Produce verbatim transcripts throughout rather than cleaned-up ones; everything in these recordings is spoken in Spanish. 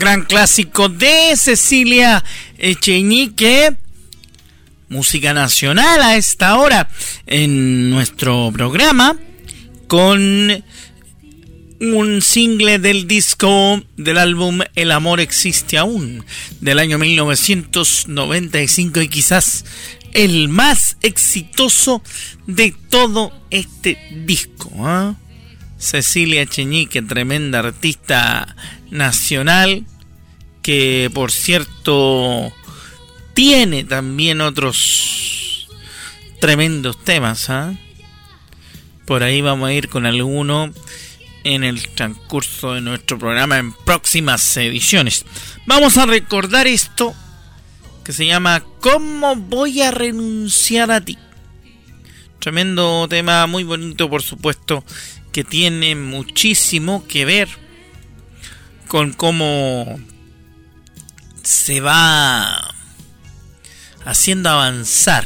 gran clásico de Cecilia Echenique. Música nacional a esta hora en nuestro programa, con un single del disco del álbum El amor existe aún, del año mil novecientos noventa y cinco, y quizás el más exitoso de todo este disco, ¿eh? Cecilia Echenique, tremenda artista nacional, que por cierto tiene también otros tremendos temas, ¿eh? Por ahí vamos a ir con alguno en el transcurso de nuestro programa en próximas ediciones. Vamos a recordar esto que se llama ¿Cómo voy a renunciar a ti? Tremendo tema, muy bonito, por supuesto, que tiene muchísimo que ver con cómo se va haciendo avanzar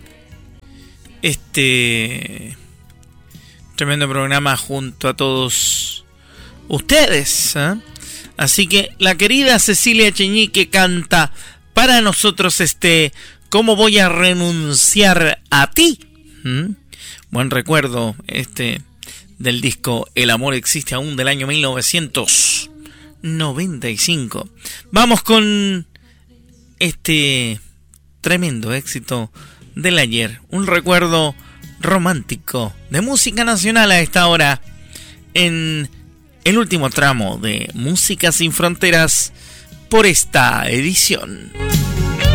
este tremendo programa junto a todos ustedes, ¿eh? Así que la querida Cecilia Echenique canta para nosotros este ¿Cómo voy a renunciar a ti? ¿Mm? Buen recuerdo este del disco El amor existe aún, del año mil novecientos noventa y cinco. Vamos con este tremendo éxito del ayer, un recuerdo romántico de música nacional a esta hora en el último tramo de Música Sin Fronteras por esta edición.